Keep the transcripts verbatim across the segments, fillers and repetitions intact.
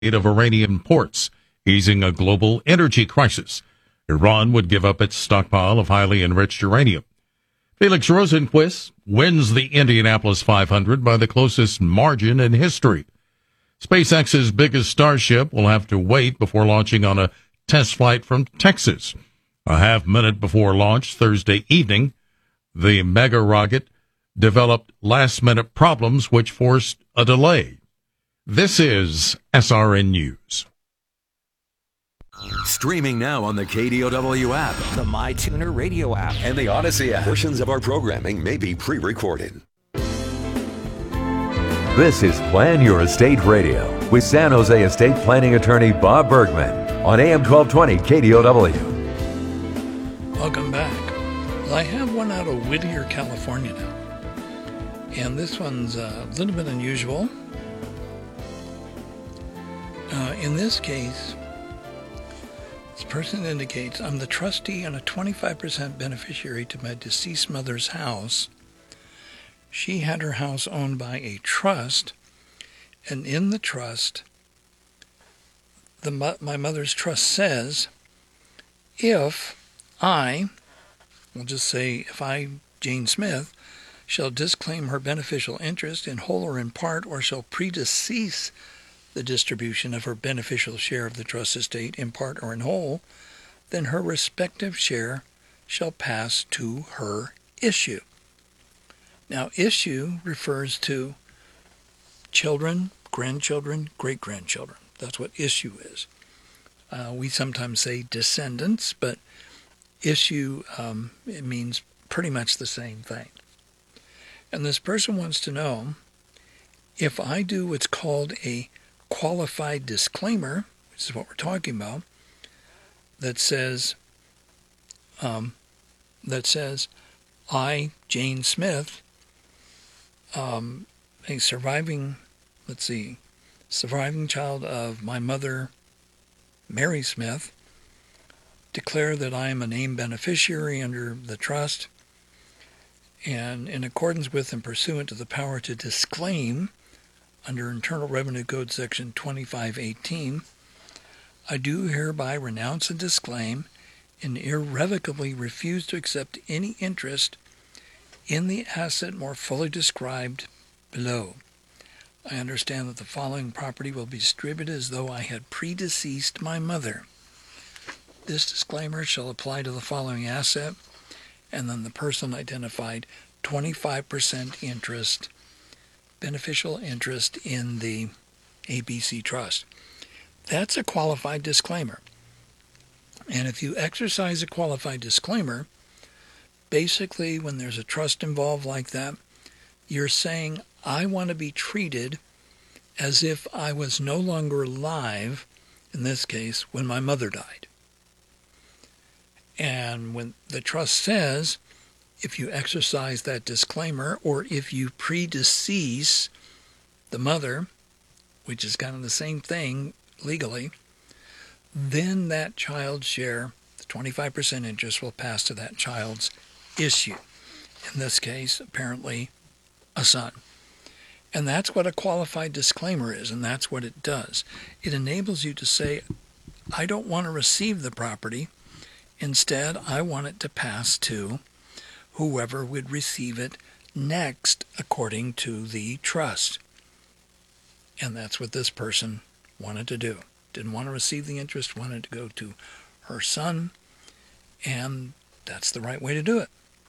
of Iranian ports, easing a global energy crisis. Iran would give up its stockpile of highly enriched uranium. Felix Rosenquist wins the Indianapolis five hundred by the closest margin in history. SpaceX's biggest Starship will have to wait before launching on a test flight from Texas. A half minute before launch Thursday evening, the mega rocket developed last-minute problems which forced a delay. This is S R N News. Streaming now on the K D O W app, the MyTuner radio app, and the Odyssey app. Portions of our programming may be pre-recorded. This is Plan Your Estate Radio with San Jose estate planning attorney Bob Bergman on A M twelve twenty K D O W. Welcome back. Well, I have one out of Whittier, California now. And this one's a little bit unusual. Uh, in this case, this person indicates, I'm the trustee and a twenty-five percent beneficiary to my deceased mother's house. She had her house owned by a trust, and in the trust, the my mother's trust says, if I, we'll just say, if I, Jane Smith, shall disclaim her beneficial interest in whole or in part, or shall predecease the distribution of her beneficial share of the trust estate in part or in whole, then her respective share shall pass to her issue. Now, issue refers to children, grandchildren, great-grandchildren. That's what issue is. Uh, we sometimes say descendants, but issue, um, it means pretty much the same thing. And this person wants to know, if I do what's called a qualified disclaimer, which is what we're talking about, that says, um, that says, I, Jane Smith, um, a surviving, let's see, surviving child of my mother, Mary Smith, declare that I am a named beneficiary under the trust, and in accordance with and pursuant to the power to disclaim under Internal Revenue Code Section twenty-five eighteen, I do hereby renounce and disclaim and irrevocably refuse to accept any interest in the asset more fully described below. I understand that the following property will be distributed as though I had predeceased my mother. This disclaimer shall apply to the following asset, and then the person identified twenty-five percent interest, beneficial interest in the A B C Trust. That's a qualified disclaimer. And if you exercise a qualified disclaimer, basically when there's a trust involved like that, you're saying, I want to be treated as if I was no longer alive, in this case, when my mother died. And when the trust says, if you exercise that disclaimer, or if you predecease the mother, which is kind of the same thing legally, then that child's share, the twenty-five percent interest, will pass to that child's issue. In this case, apparently, a son. And that's what a qualified disclaimer is, and that's what it does. It enables you to say, I don't want to receive the property. Instead, I want it to pass to whoever would receive it next according to the trust. And that's what this person wanted to do. Didn't want to receive the interest, wanted to go to her son, and that's the right way to do it.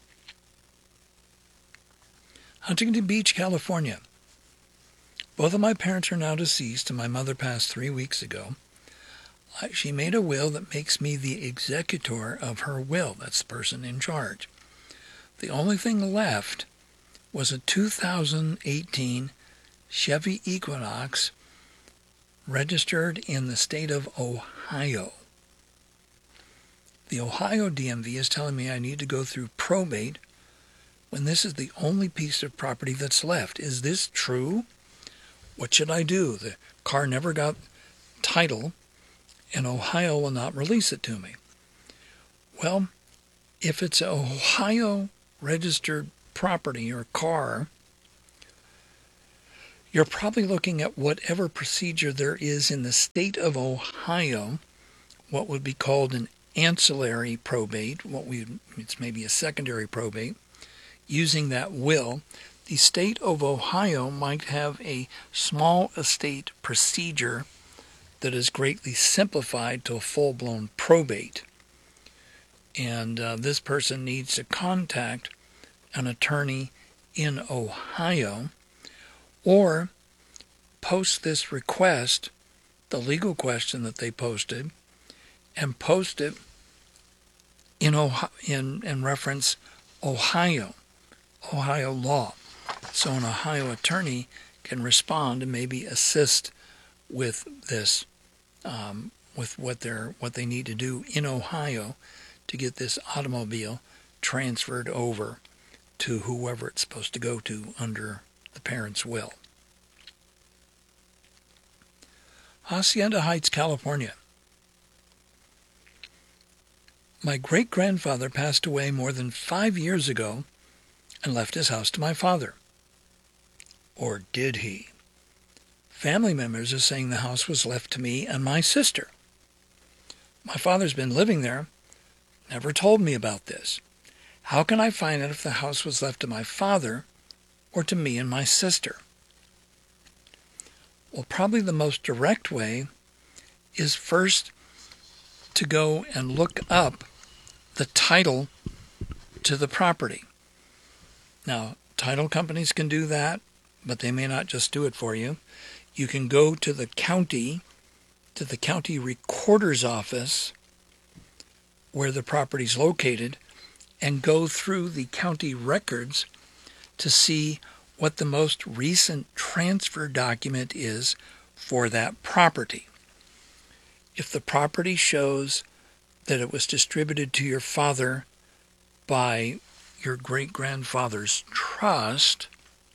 Huntington Beach, California. Both of my parents are now deceased, and my mother passed three weeks ago. She made a will that makes me the executor of her will. That's the person in charge. The only thing left was a two thousand eighteen Chevy Equinox registered in the state of Ohio. The Ohio D M V is telling me I need to go through probate when this is the only piece of property that's left. Is this true? What should I do? The car never got title, and Ohio will not release it to me. Well, if it's an Ohio registered property or car, you're probably looking at whatever procedure there is in the state of Ohio, what would be called an ancillary probate, what we it's maybe a secondary probate, using that will. The state of Ohio might have a small estate procedure that is greatly simplified to a full-blown probate. And uh, this person needs to contact an attorney in Ohio or post this request, the legal question that they posted, and post it in Ohio, in, in reference Ohio, Ohio law. So an Ohio attorney can respond and maybe assist with this, um, with what they're what they need to do in Ohio to get this automobile transferred over to whoever it's supposed to go to under the parent's will. Hacienda Heights, California. My great-grandfather passed away more than five years ago and left his house to my father. Or did he? Family members are saying the house was left to me and my sister. My father's been living there, never told me about this. How can I find out if the house was left to my father or to me and my sister? Well, probably the most direct way is first to go and look up the title to the property. Now, title companies can do that, but they may not just do it for you. You can go to the county, to the county recorder's office where the property's located, and go through the county records to see what the most recent transfer document is for that property. If the property shows that it was distributed to your father by your great-grandfather's trust,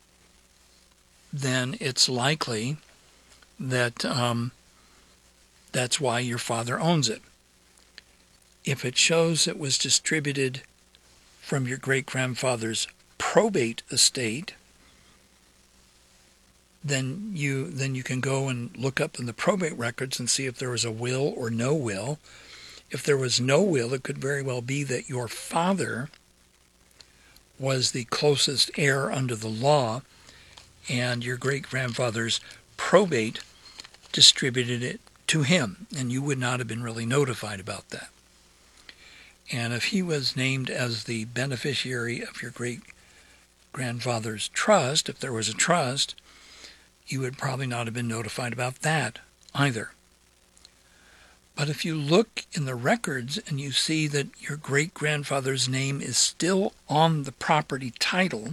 then it's likely that um, that's why your father owns it. If it shows it was distributed from your great-grandfather's probate estate, then you then you can go and look up in the probate records and see if there was a will or no will. If there was no will, it could very well be that your father was the closest heir under the law, and your great-grandfather's probate distributed it to him, and you would not have been really notified about that. And if he was named as the beneficiary of your great-grandfather's trust, if there was a trust, you would probably not have been notified about that either. But if you look in the records and you see that your great-grandfather's name is still on the property title,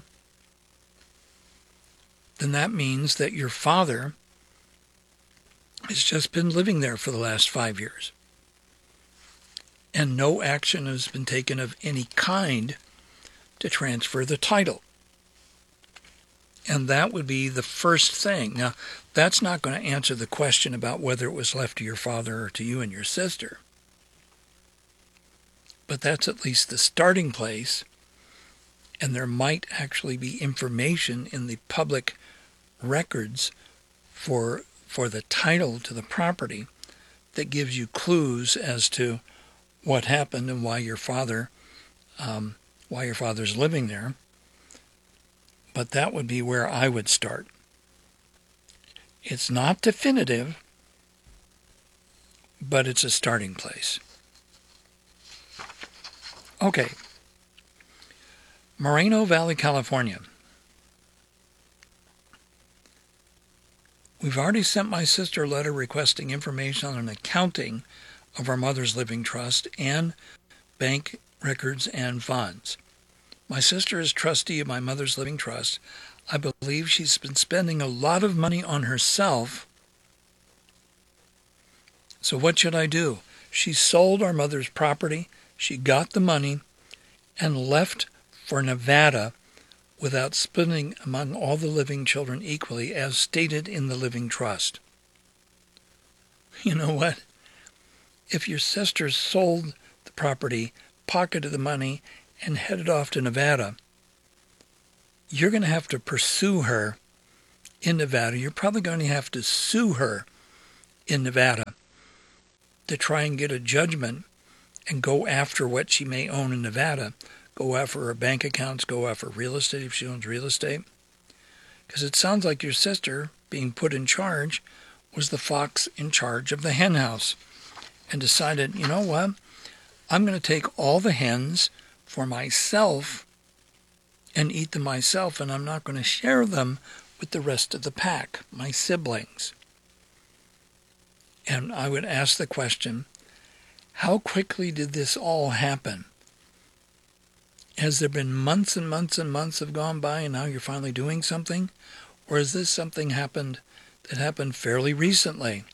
then that means that your father has just been living there for the last five years. And no action has been taken of any kind to transfer the title. And that would be the first thing. Now, that's not going to answer the question about whether it was left to your father or to you and your sister. But that's at least the starting place. And there might actually be information in the public records for for the title to the property that gives you clues as to what happened and why your father um, why your father's living there. But that would be where I would start. It's not definitive, but it's a starting place. Okay. Moreno Valley, California. We've already sent my sister a letter requesting information on an accounting of our mother's living trust and bank records and funds. My sister is trustee of my mother's living trust. I believe she's been spending a lot of money on herself. So what should I do? She sold our mother's property, she got the money, and left for Nevada without splitting among all the living children equally, as stated in the living trust. You know what? If your sister sold the property, pocketed the money, and headed off to Nevada, you're going to have to pursue her in Nevada. You're probably going to have to sue her in Nevada to try and get a judgment and go after what she may own in Nevada. Go after her bank accounts, go after real estate if she owns real estate. Because it sounds like your sister, being put in charge, was the fox in charge of the hen house and decided, you know what, I'm going to take all the hens for myself and eat them myself, and I'm not going to share them with the rest of the pack, my siblings. And I would ask the question, how quickly did this all happen? Has there been months and months and months have gone by and now you're finally doing something? Or is this something happened that happened fairly recently?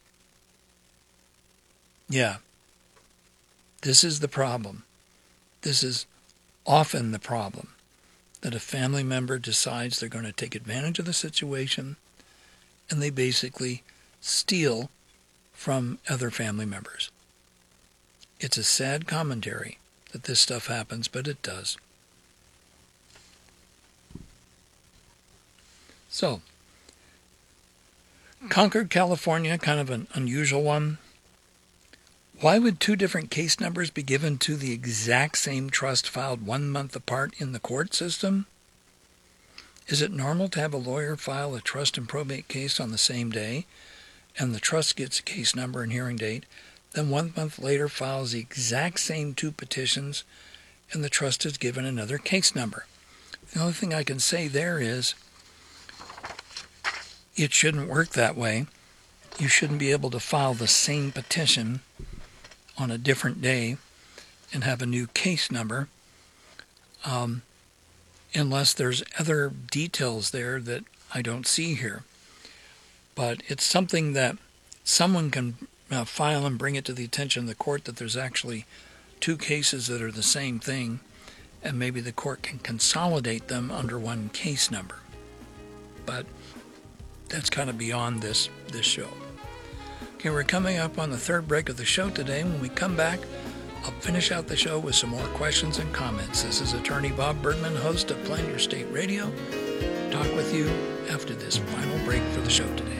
Yeah. This is the problem. This is often the problem, that a family member decides they're going to take advantage of the situation and they basically steal from other family members. It's a sad commentary that this stuff happens, but it does. So, Concord, California, kind of an unusual one. Why would two different case numbers be given to the exact same trust filed one month apart in the court system? Is it normal to have a lawyer file a trust and probate case on the same day, and the trust gets a case number and hearing date, then one month later files the exact same two petitions, and the trust is given another case number? The only thing I can say there is it shouldn't work that way. You shouldn't be able to file the same petition on a different day and have a new case number um, unless there's other details there that I don't see here. But it's something that someone can uh, file and bring it to the attention of the court that there's actually two cases that are the same thing, and maybe the court can consolidate them under one case number. But that's kind of beyond this this show. Okay, we're coming up on the third break of the show today. When we come back, I'll finish out the show with some more questions and comments. This is Attorney Bob Bergman, host of Plan Your State Radio. Talk with you after this final break for the show today.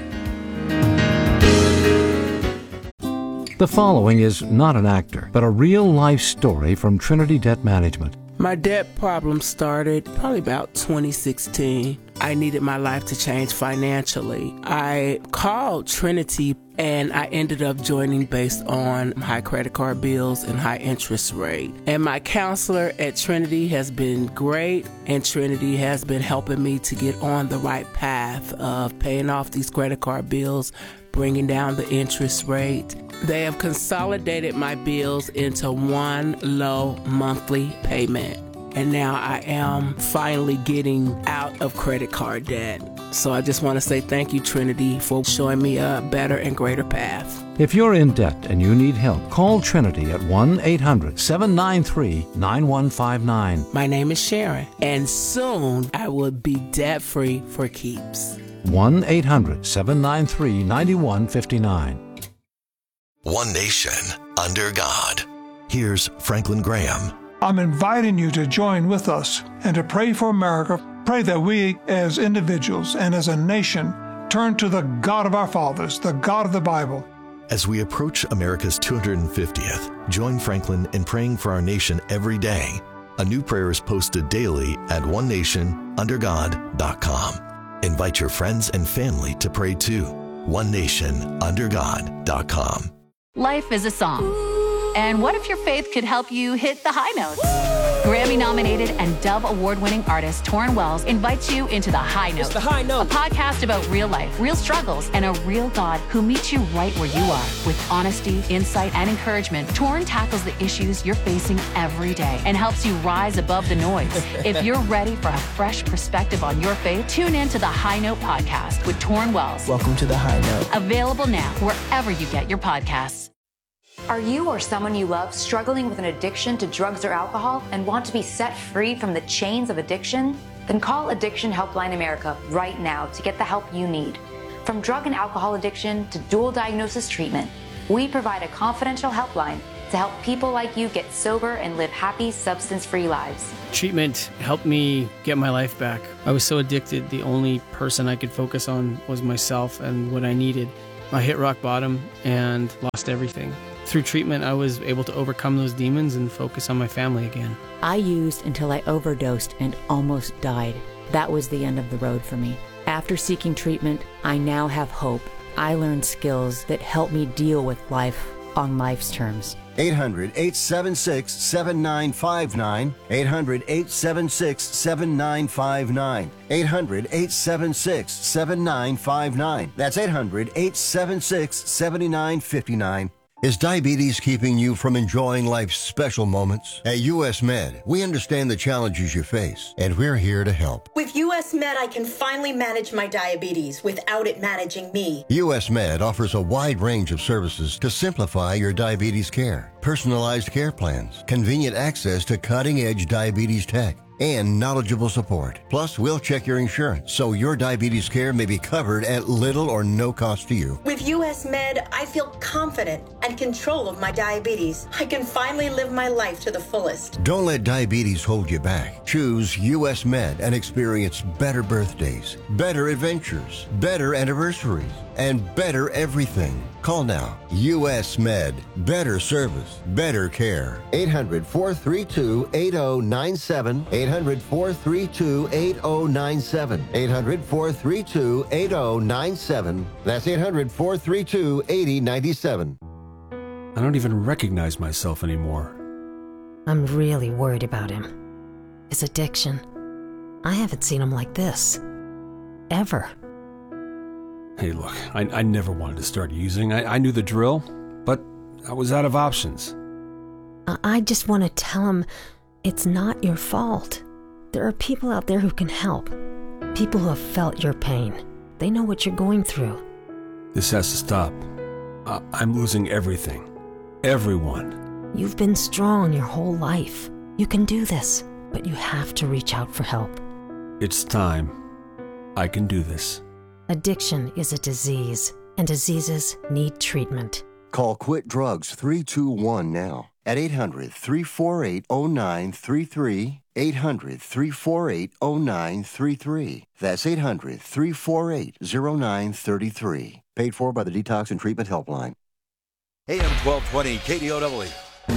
The following is not an actor, but a real-life story from Trinity Debt Management. My debt problem started probably about twenty sixteen. I needed my life to change financially. I called Trinity and I ended up joining based on high credit card bills and high interest rate. And my counselor at Trinity has been great, and Trinity has been helping me to get on the right path of paying off these credit card bills, bringing down the interest rate. They have consolidated my bills into one low monthly payment. And now I am finally getting out of credit card debt. So I just want to say thank you, Trinity, for showing me a better and greater path. If you're in debt and you need help, call Trinity at one eight hundred seven nine three nine one five nine. My name is Sharon, and soon I will be debt-free for keeps. one eight hundred seven nine three nine one five nine. One nation under God. Here's Franklin Graham. I'm inviting you to join with us and to pray for America. Pray that we as individuals and as a nation turn to the God of our fathers, the God of the Bible. As we approach America's two hundred fiftieth, join Franklin in praying for our nation every day. A new prayer is posted daily at one nation under god dot com. Invite your friends and family to pray too. one nation under god dot com. Life is a song. And what if your faith could help you hit the high notes? Grammy-nominated and Dove Award-winning artist Torrin Wells invites you into The High Note, the High Note, a podcast about real life, real struggles, and a real God who meets you right where you are. With honesty, insight, and encouragement, Torrin tackles the issues you're facing every day and helps you rise above the noise. If you're ready for a fresh perspective on your faith, tune in to The High Note podcast with Torrin Wells. Welcome to The High Note. Available now wherever you get your podcasts. Are you or someone you love struggling with an addiction to drugs or alcohol and want to be set free from the chains of addiction? Then call Addiction Helpline America right now to get the help you need. From drug and alcohol addiction to dual diagnosis treatment, we provide a confidential helpline to help people like you get sober and live happy, substance-free lives. Treatment helped me get my life back. I was so addicted, the only person I could focus on was myself and what I needed. I hit rock bottom and lost everything. Through treatment, I was able to overcome those demons and focus on my family again. I used until I overdosed and almost died. That was the end of the road for me. After seeking treatment, I now have hope. I learned skills that help me deal with life on life's terms. eight hundred, eight seven six, seven nine five nine. eight hundred, eight seven six, seven nine five nine. eight hundred, eight seven six, seven nine five nine. That's eight hundred, eight seven six, seven nine five nine. Is diabetes keeping you from enjoying life's special moments? At U S Med, we understand the challenges you face, and we're here to help. With U S Med, I can finally manage my diabetes without it managing me. U S Med offers a wide range of services to simplify your diabetes care. Personalized care plans, convenient access to cutting-edge diabetes tech, and knowledgeable support. Plus, we'll check your insurance so your diabetes care may be covered at little or no cost to you. With U S Med, I feel confident and control of my diabetes. I can finally live my life to the fullest. Don't let diabetes hold you back. Choose U S Med and experience better birthdays, better adventures, better anniversaries, and better everything. Call now. U S Med. Better service. Better care. eight hundred, four three two, eight zero nine seven. eight hundred, four three two, eight zero nine seven. eight hundred, four three two, eight zero nine seven. That's eight hundred, four three two, eight zero nine seven. I don't even recognize myself anymore. I'm really worried about him. His addiction. I haven't seen him like this. Ever. Hey, look, I, I never wanted to start using. I, I knew the drill, but I was out of options. I just want to tell him it's not your fault. There are people out there who can help. People who have felt your pain. They know what you're going through. This has to stop. I, I'm losing everything. Everyone. You've been strong your whole life. You can do this, but you have to reach out for help. It's time. I can do this. Addiction is a disease, and diseases need treatment. Call Quit Drugs three two one now at eight hundred, three four eight, zero nine three three. eight hundred, three four eight, zero nine three three. That's eight hundred, three four eight, zero nine three three. Paid for by the Detox and Treatment Helpline. A M twelve twenty K D O W.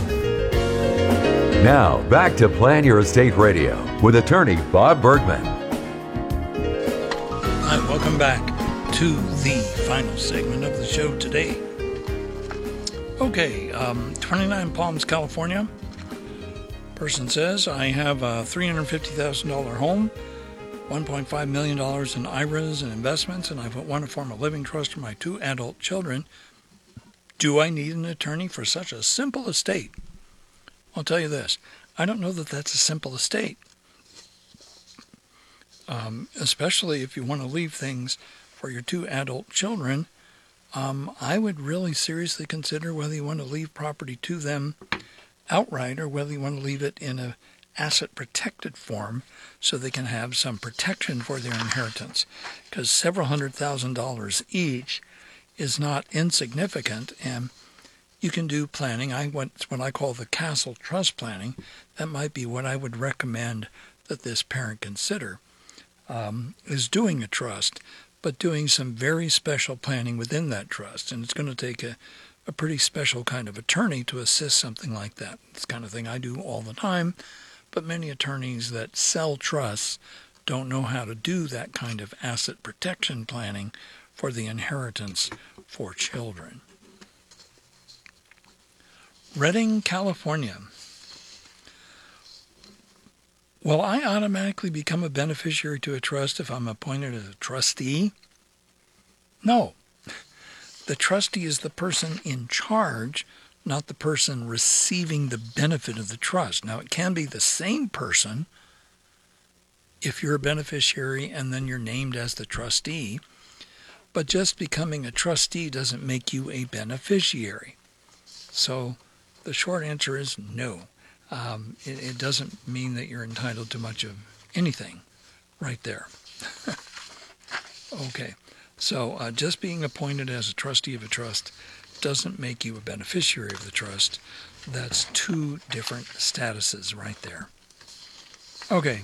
Now, back to Plan Your Estate Radio with attorney Bob Bergman. Hi, welcome back to the final segment of the show today. Okay, um, twenty-nine Palms, California. Person says, I have a three hundred fifty thousand dollars home, one point five million dollars in I R As and investments, and I want to form a living trust for my two adult children. Do I need an attorney for such a simple estate? I'll tell you this. I don't know that that's a simple estate. Um, especially if you want to leave things for your two adult children, um, I would really seriously consider whether you want to leave property to them outright or whether you want to leave it in a asset protected form so they can have some protection for their inheritance. Because several hundred thousand dollars each is not insignificant, and you can do planning. I went what I call the castle trust planning. That might be what I would recommend that this parent consider. Um, is doing a trust, but doing some very special planning within that trust. And it's going to take a, a pretty special kind of attorney to assist something like that. It's the kind of thing I do all the time, but many attorneys that sell trusts don't know how to do that kind of asset protection planning for the inheritance for children. Redding, California. Will I automatically become a beneficiary to a trust if I'm appointed as a trustee? No. The trustee is the person in charge, not the person receiving the benefit of the trust. Now, it can be the same person if you're a beneficiary and then you're named as the trustee, but just becoming a trustee doesn't make you a beneficiary. So the short answer is no. Um, it, it doesn't mean that you're entitled to much of anything right there. Okay, so uh, just being appointed as a trustee of a trust doesn't make you a beneficiary of the trust. That's two different statuses right there. Okay.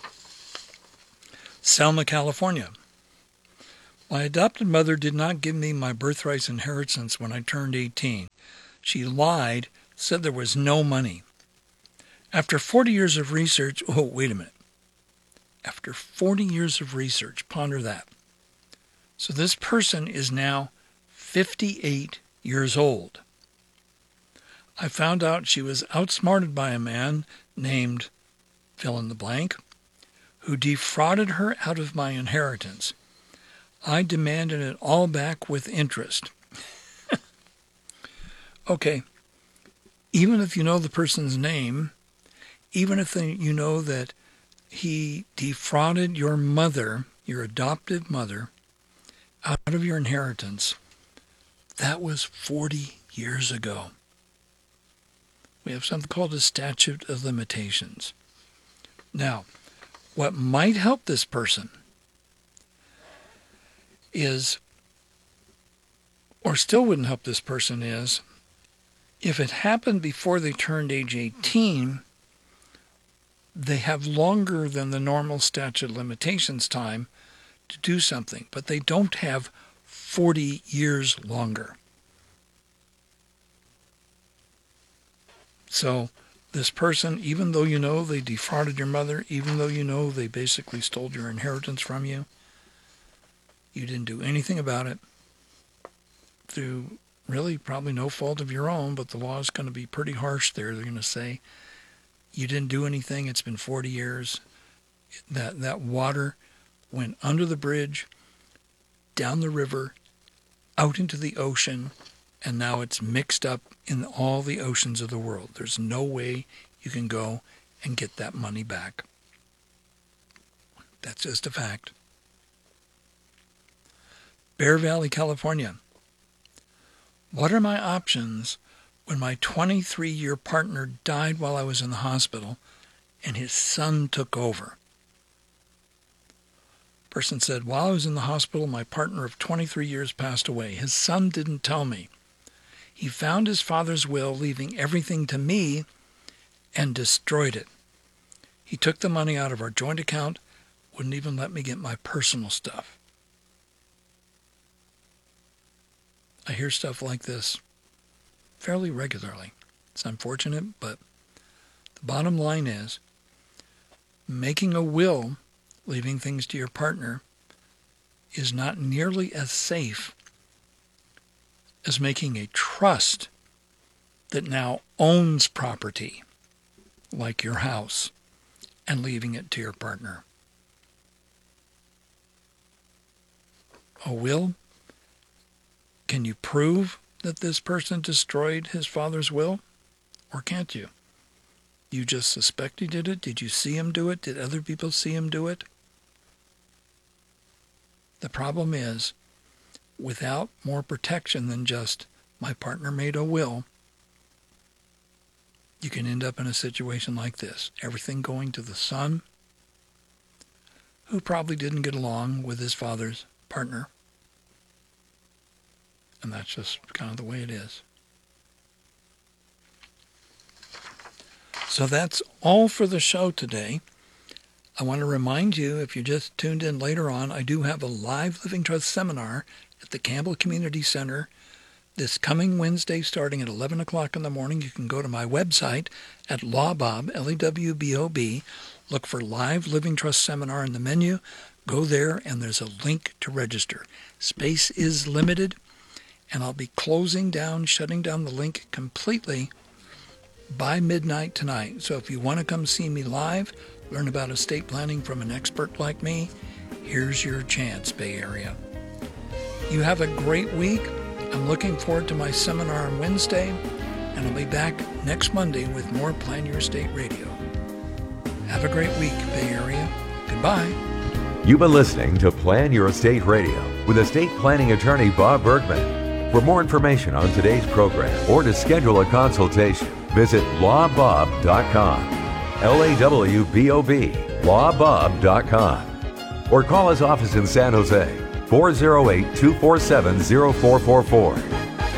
Selma, California. My adopted mother did not give me my birthright inheritance when I turned eighteen. She lied, said there was no money. After forty years of research, oh, wait a minute. After forty years of research, ponder that. So this person is now fifty-eight years old. I found out she was outsmarted by a man named fill in the blank, who defrauded her out of my inheritance. I demanded it all back with interest. Okay, even if you know the person's name, even if you know that he defrauded your mother, your adoptive mother, out of your inheritance, that was forty years ago. We have something called a statute of limitations. Now, what might help this person is, or still wouldn't help this person is, if it happened before they turned age eighteen, they have longer than the normal statute of limitations time to do something, but they don't have forty years longer. So this person, even though you know they defrauded your mother, even though you know they basically stole your inheritance from you, you didn't do anything about it through really probably no fault of your own, but the law is going to be pretty harsh there. They're going to say, you didn't do anything, it's been forty years. That, that water went under the bridge, down the river, out into the ocean, and now it's mixed up in all the oceans of the world. There's no way you can go and get that money back. That's just a fact. Bear Valley, California. What are my options when my twenty-three-year partner died while I was in the hospital and his son took over? Person said, while I was in the hospital, my partner of twenty-three years passed away. His son didn't tell me. He found his father's will, leaving everything to me, and destroyed it. He took the money out of our joint account, wouldn't even let me get my personal stuff. I hear stuff like this fairly regularly. It's unfortunate, but the bottom line is making a will, leaving things to your partner, is not nearly as safe as making a trust that now owns property, like your house, and leaving it to your partner. A will? Can you prove that this person destroyed his father's will? Or can't you? You just suspect he did it? Did you see him do it? Did other people see him do it? The problem is, without more protection than just, my partner made a will, you can end up in a situation like this. Everything going to the son, who probably didn't get along with his father's partner. And that's just kind of the way it is. So that's all for the show today. I want to remind you, if you just tuned in later on, I do have a live Living Trust seminar at the Campbell Community Center this coming Wednesday starting at eleven o'clock in the morning. You can go to my website at LawBob, L E W B O B, look for Live Living Trust Seminar in the menu, go there, and there's a link to register. Space is limited, and I'll be closing down, shutting down the link completely by midnight tonight. So if you want to come see me live, learn about estate planning from an expert like me, here's your chance, Bay Area. You have a great week. I'm looking forward to my seminar on Wednesday, and I'll be back next Monday with more Plan Your Estate Radio. Have a great week, Bay Area. Goodbye. You've been listening to Plan Your Estate Radio with estate planning attorney Bob Bergman. For more information on today's program or to schedule a consultation, visit law bob dot com. L A W B O B, law bob dot com. Or call his office in San Jose, four oh eight, two four seven, oh four four four.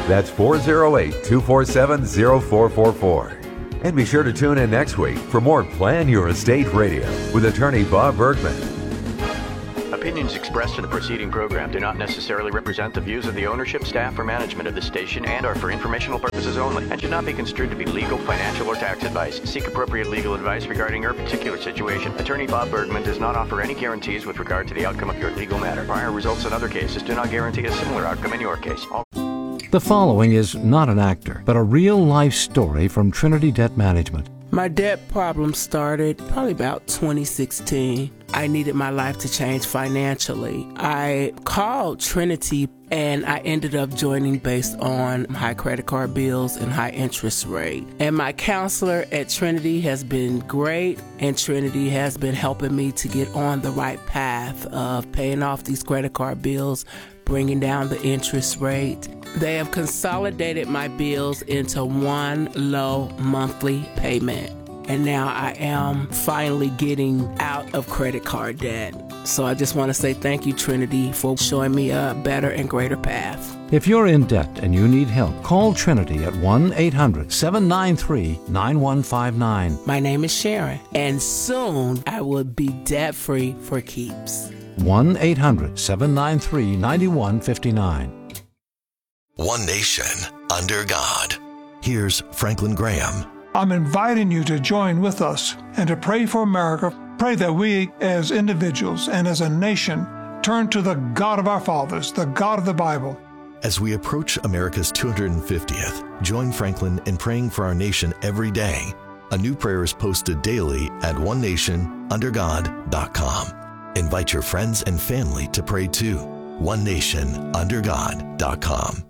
That's four oh eight, two four seven, oh four four four. And be sure to tune in next week for more Plan Your Estate Radio with attorney Bob Bergman. Opinions expressed in the preceding program do not necessarily represent the views of the ownership, staff, or management of the station and are for informational purposes only and should not be construed to be legal, financial, or tax advice. Seek appropriate legal advice regarding your particular situation. Attorney Bob Bergman does not offer any guarantees with regard to the outcome of your legal matter. Prior results in other cases do not guarantee a similar outcome in your case. All The following is not an actor, but a real-life story from Trinity Debt Management. My debt problem started probably about twenty sixteen. I needed my life to change financially. I called Trinity and I ended up joining based on high credit card bills and high interest rate. And my counselor at Trinity has been great, and Trinity has been helping me to get on the right path of paying off these credit card bills, bringing down the interest rate. They have consolidated my bills into one low monthly payment. And now I am finally getting out of credit card debt. So I just want to say thank you, Trinity, for showing me a better and greater path. If you're in debt and you need help, call Trinity at one eight hundred, seven nine three, nine one five nine. My name is Sharon, and soon I will be debt-free for keeps. one eight hundred, seven nine three, nine one five nine. One nation under God. Here's Franklin Graham. I'm inviting you to join with us and to pray for America. Pray that we as individuals and as a nation turn to the God of our fathers, the God of the Bible. As we approach America's two hundred fiftieth, join Franklin in praying for our nation every day. A new prayer is posted daily at one nation under god dot com. Invite your friends and family to pray too. one nation under god dot com.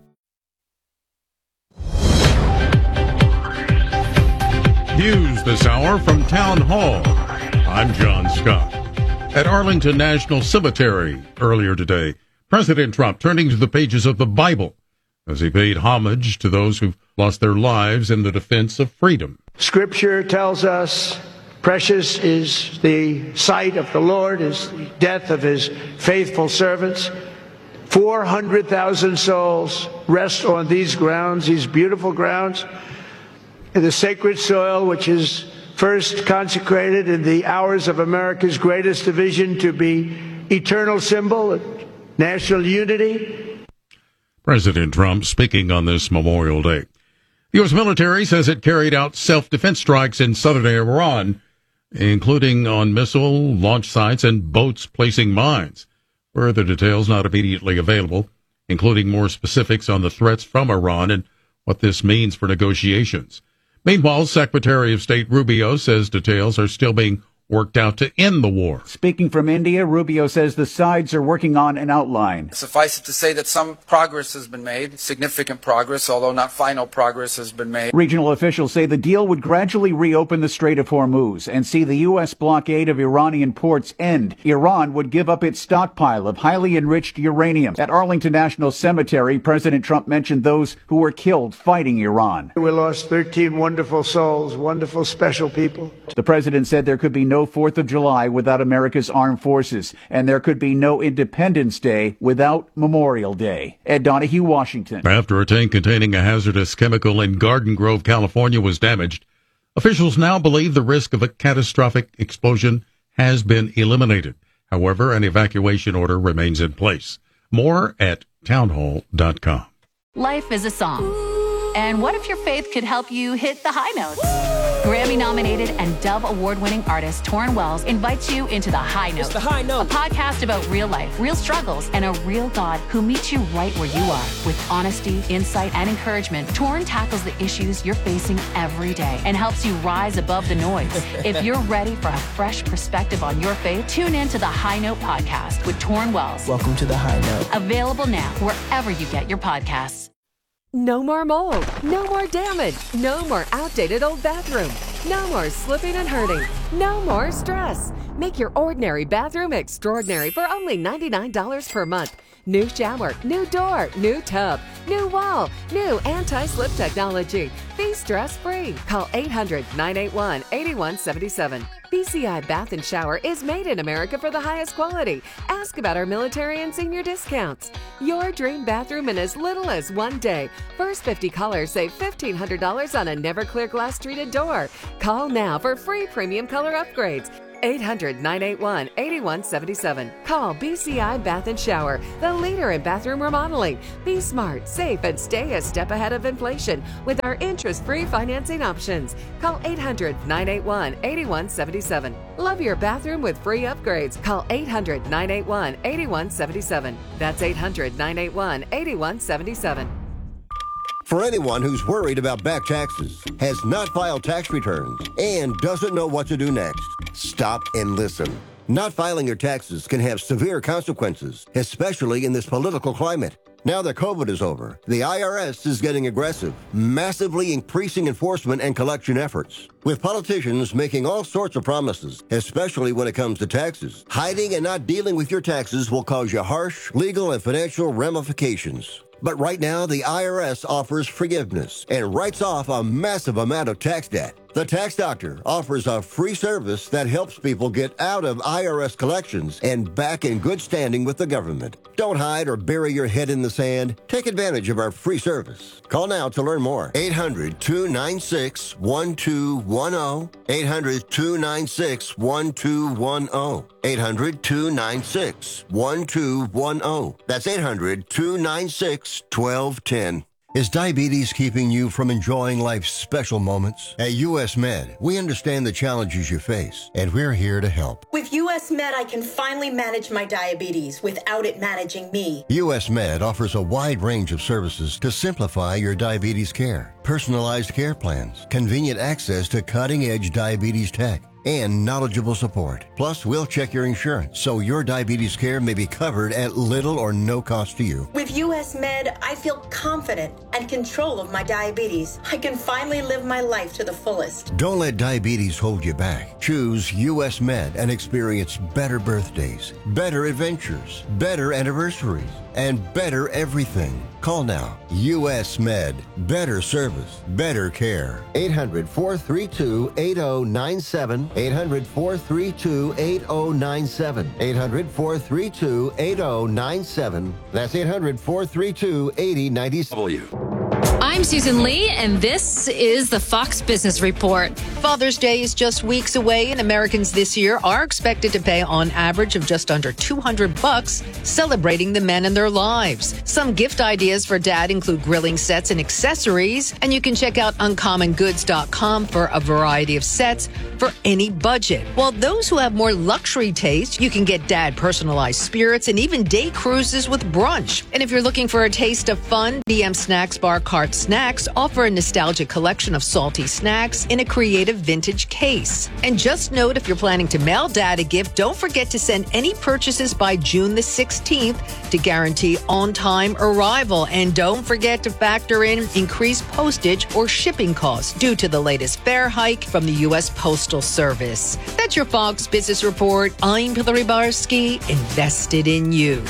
News this hour from Town Hall. I'm John Scott. At Arlington National Cemetery earlier today, President Trump turning to the pages of the Bible as he paid homage to those who've lost their lives in the defense of freedom. Scripture tells us precious is the sight of the Lord, is the death of his faithful servants. four hundred thousand souls rest on these grounds, these beautiful grounds, in the sacred soil which is first consecrated in the hours of America's greatest division to be eternal symbol of national unity. President Trump speaking on this Memorial Day. The U S military says it carried out self-defense strikes in southern Iran, including on missile launch sites and boats placing mines. Further details not immediately available, including more specifics on the threats from Iran and what this means for negotiations. Meanwhile, Secretary of State Rubio says details are still being worked out to end the war. Speaking from India, Rubio says the sides are working on an outline. Suffice it to say that some progress has been made, significant progress, although not final progress has been made. Regional officials say the deal would gradually reopen the Strait of Hormuz and see the U S blockade of Iranian ports end. Iran would give up its stockpile of highly enriched uranium. At Arlington National Cemetery, President Trump mentioned those who were killed fighting Iran. We lost thirteen wonderful souls, wonderful, special people. The president said there could be no fourth of July without America's armed forces, and there could be no Independence Day without Memorial Day. Ed Donahue, Washington. After a tank containing a hazardous chemical in Garden Grove, California was damaged, officials now believe the risk of a catastrophic explosion has been eliminated. However, an evacuation order remains in place. More at townhall dot com. Life is a song. And what if your faith could help you hit the high notes? Grammy-nominated and Dove Award-winning artist Torrin Wells invites you into The High Note. It's The High Note. A podcast about real life, real struggles, and a real God who meets you right where you are. With honesty, insight, and encouragement, Torrin tackles the issues you're facing every day and helps you rise above the noise. If you're ready for a fresh perspective on your faith, tune in to The High Note podcast with Torrin Wells. Welcome to The High Note. Available now wherever you get your podcasts. No more mold, no more damage, no more outdated old bathroom, no more slipping and hurting, no more stress. Make your ordinary bathroom extraordinary for only ninety-nine dollars per month. New shower, new door, new tub, new wall, new anti-slip technology. Be stress-free. Call eight hundred, nine eight one, eight one seven seven. B C I Bath and Shower is made in America for the highest quality. Ask about our military and senior discounts. Your dream bathroom in as little as one day. First fifty callers save fifteen hundred dollars on a never clear glass treated door. Call now for free premium color upgrades. eight hundred, nine eight one, eight one seven seven. Call B C I Bath and Shower, the leader in bathroom remodeling. Be smart, safe, and stay a step ahead of inflation with our interest-free financing options. Call eight hundred, nine eight one, eight one seven seven. Love your bathroom with free upgrades. Call eight hundred, nine eight one, eight one seven seven. That's eight hundred, nine eight one, eight one seven seven. For anyone who's worried about back taxes, has not filed tax returns, and doesn't know what to do next, stop and listen. Not filing your taxes can have severe consequences, especially in this political climate. Now that COVID is over, the I R S is getting aggressive, massively increasing enforcement and collection efforts. With politicians making all sorts of promises, especially when it comes to taxes, hiding and not dealing with your taxes will cause you harsh legal and financial ramifications. But right now, the I R S offers forgiveness and writes off a massive amount of tax debt. The Tax Doctor offers a free service that helps people get out of I R S collections and back in good standing with the government. Don't hide or bury your head in the sand. Take advantage of our free service. Call now to learn more. eight hundred, two nine six, one two one zero. eight hundred, two nine six, one two one zero. eight hundred, two nine six, one two one zero. That's eight hundred, two nine six, one two one zero. Is diabetes keeping you from enjoying life's special moments? At U S Med, we understand the challenges you face, and we're here to help. With U S Med, I can finally manage my diabetes without it managing me. U S Med offers a wide range of services to simplify your diabetes care. Personalized care plans, convenient access to cutting-edge diabetes tech, and knowledgeable support. Plus, we'll check your insurance so your diabetes care may be covered at little or no cost to you. With U S Med, I feel confident and control of my diabetes. I can finally live my life to the fullest. Don't let diabetes hold you back. Choose U S Med and experience better birthdays, better adventures, better anniversaries, and better everything. Call now. U S Med. Better service. Better care. eight hundred, four three two, eight zero nine seven. eight hundred, four three two, eight zero nine seven. eight hundred, four three two, eight zero nine seven. That's eight hundred, four three two, eight zero nine seven. I'm Susan Lee, and this is the Fox Business Report. Father's Day is just weeks away, and Americans this year are expected to pay on average of just under two hundred bucks celebrating the men in their lives. Some gift ideas for dad include grilling sets and accessories, and you can check out uncommon goods dot com for a variety of sets for any budget. While those who have more luxury taste, you can get dad personalized spirits and even day cruises with brunch. And if you're looking for a taste of fun, B M Snacks Bar Cart Snacks offer a nostalgic collection of salty snacks in a creative vintage case. And just note, if you're planning to mail dad a gift, don't forget to send any purchases by June the sixteenth to guarantee on-time arrival. And don't forget to factor in increased postage or shipping costs due to the latest fare hike from the U S Postal Service. That's your Fox Business Report. I'm Hillary Barsky, invested in you.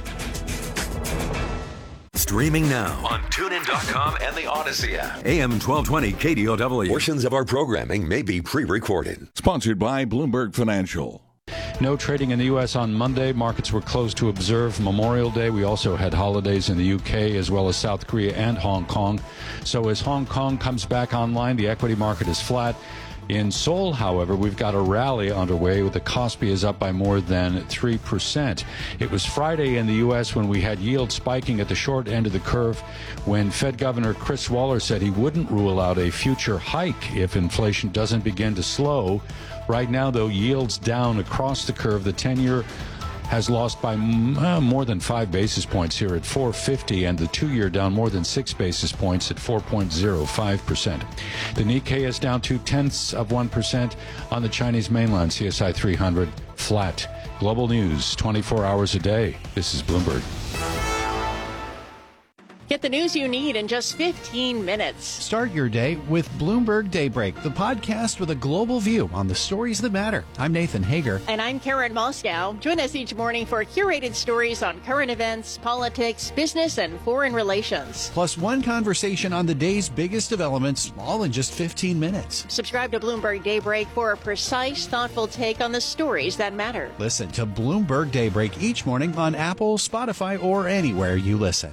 Streaming now on tune in dot com and the Odyssey app. A M twelve twenty K D O W. Portions of our programming may be pre-recorded. Sponsored by Bloomberg Financial. No trading in the U S on Monday. Markets were closed to observe Memorial Day. We also had holidays in the U K as well as South Korea and Hong Kong. So as Hong Kong comes back online, the equity market is flat. In Seoul, however, we've got a rally underway with the Kospi is up by more than three percent. It was Friday in the U S when we had yield spiking at the short end of the curve when Fed Governor Chris Waller said he wouldn't rule out a future hike if inflation doesn't begin to slow. Right now, though, yields down across the curve. The ten-year has lost by uh, more than five basis points here at four fifty, and the two-year down more than six basis points at four point zero five percent. The Nikkei is down two-tenths of one percent on the Chinese mainland. C S I three hundred flat. Global news twenty-four hours a day. This is Bloomberg. Get Get the news you need in just fifteen minutes. Start your day with Bloomberg Daybreak, the podcast with a global view on the stories that matter. I'm Nathan Hager. And I'm Karen Moscow. Join us each morning for curated stories on current events, politics, business, and foreign relations. Plus one conversation on the day's biggest developments, all in just fifteen minutes. Subscribe to Bloomberg Daybreak for a precise, thoughtful take on the stories that matter. Listen to Bloomberg Daybreak each morning on Apple, Spotify, or anywhere you listen.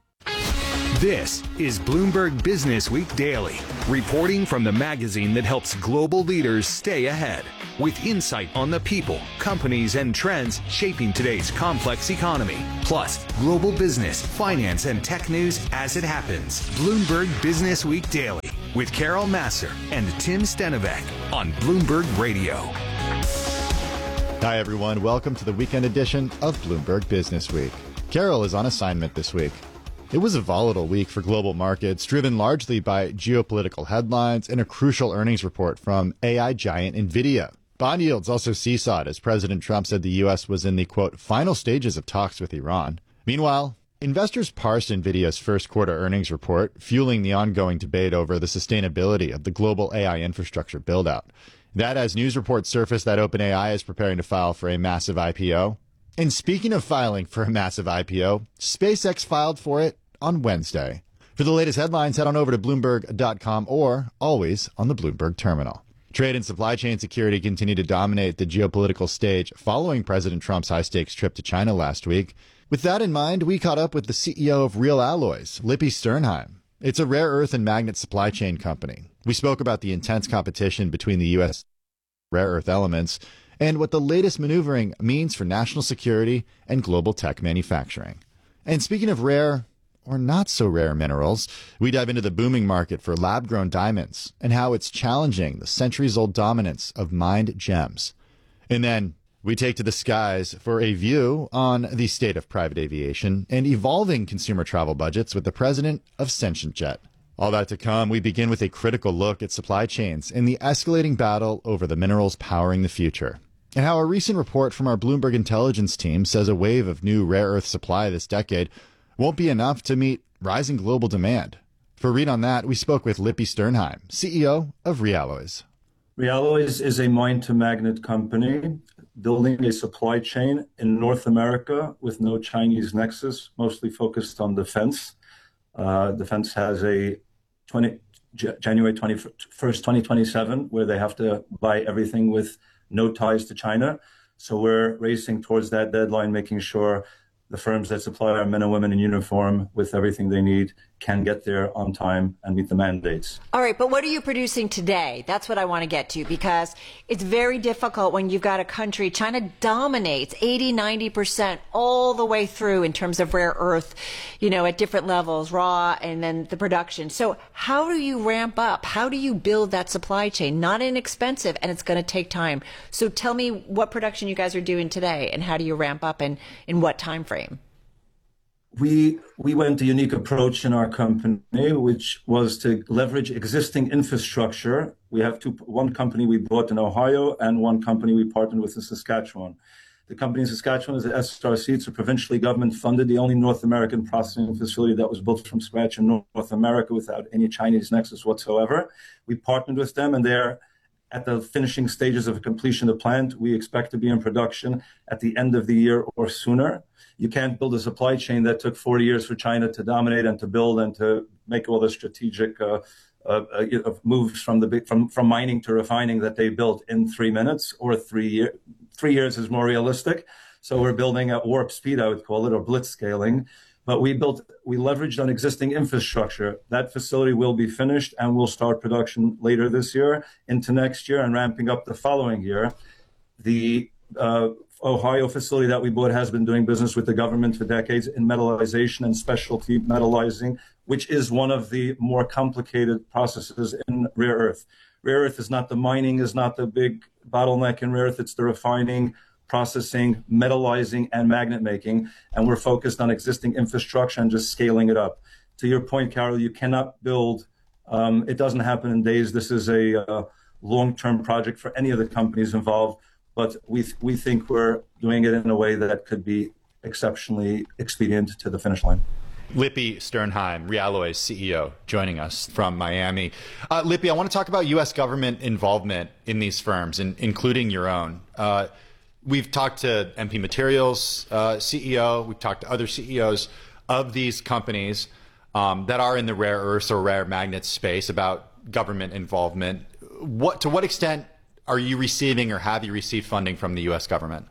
This is Bloomberg Business Week Daily, reporting from the magazine that helps global leaders stay ahead, with insight on the people, companies, and trends shaping today's complex economy, plus global business, finance, and tech news as it happens. Bloomberg Business Week Daily with Carol Massar and Tim Stenovec on Bloomberg Radio. Hi, everyone. Welcome to the weekend edition of Bloomberg Business Week. Carol is on assignment this week. It was a volatile week for global markets, driven largely by geopolitical headlines and a crucial earnings report from A I giant NVIDIA. Bond yields also seesawed as President Trump said the U S was in the, quote, final stages of talks with Iran. Meanwhile, investors parsed NVIDIA's first quarter earnings report, fueling the ongoing debate over the sustainability of the global A I infrastructure buildout. That as news reports surfaced that OpenAI is preparing to file for a massive I P O. And speaking of filing for a massive I P O, SpaceX filed for it on Wednesday. For the latest headlines, head on over to Bloomberg dot com or always on the Bloomberg terminal. Trade and supply chain security continue to dominate the geopolitical stage following President Trump's high-stakes trip to China last week. With that in mind, we caught up with the C E O of Real Alloys, Lippi Sternheim. It's a rare earth and magnet supply chain company. We spoke about the intense competition between the U S rare earth elements and what the latest maneuvering means for national security and global tech manufacturing. And speaking of rare or not so rare minerals, we dive into the booming market for lab-grown diamonds and how it's challenging the centuries-old dominance of mined gems. And then we take to the skies for a view on the state of private aviation and evolving consumer travel budgets with the president of Sentient Jet. All that to come, we begin with a critical look at supply chains and the escalating battle over the minerals powering the future, and how a recent report from our Bloomberg intelligence team says a wave of new rare earth supply this decade won't be enough to meet rising global demand. For a read on that, we spoke with Lippi Sternheim, C E O of Realloys. Realloys is a mine-to-magnet company building a supply chain in North America with no Chinese nexus, mostly focused on defense. Uh, defense has a twenty, January twenty-first, twenty twenty-seven, where they have to buy everything with no ties to China. So we're racing towards that deadline, making sure the firms that supply our men and women in uniform with everything they need can get there on time and meet the mandates. All right, but what are you producing today? That's what I want to get to, because it's very difficult when you've got a country, China dominates eighty, ninety percent all the way through in terms of rare earth, you know, at different levels, raw, and then the production. So how do you ramp up? How do you build that supply chain? Not inexpensive, and it's going to take time. So tell me what production you guys are doing today, and how do you ramp up, and in what time frame? We we went a unique approach in our company, which was to leverage existing infrastructure. We have two, one company we bought in Ohio and one company we partnered with in Saskatchewan. The company in Saskatchewan is the S R C. It's a provincially government funded, the only North American processing facility that was built from scratch in North America without any Chinese nexus whatsoever. We partnered with them, and they're at the finishing stages of completion of the plant. We expect to be in production at the end of the year or sooner. You can't build a supply chain that took forty years for China to dominate and to build and to make all the strategic uh, uh, uh, moves from the big, from from mining to refining that they built in three minutes or three years. Three years is more realistic. So we're building at warp speed, I would call it, or blitz scaling. But we built, we leveraged on existing infrastructure. That facility will be finished and we'll start production later this year into next year and ramping up the following year. The uh, Ohio facility that we bought has been doing business with the government for decades in metallization and specialty metallizing, which is one of the more complicated processes in rare earth. Rare earth is not the mining, is not the big bottleneck in rare earth. It's the refining, processing, metallizing, and magnet making. And we're focused on existing infrastructure and just scaling it up. To your point, Carol, you cannot build, um, it doesn't happen in days. This is a uh, long-term project for any of the companies involved. But we th- we think we're doing it in a way that could be exceptionally expedient to the finish line. Lippi Sternheim, Realloy's C E O, joining us from Miami. Uh, Lippi, I want to talk about U S government involvement in these firms, and including your own. Uh, we've talked to M P Materials uh, C E O, we've talked to other C E Os of these companies um, that are in the rare earths or rare magnets space about government involvement. What, to what extent are you receiving or have you received funding from the U S government?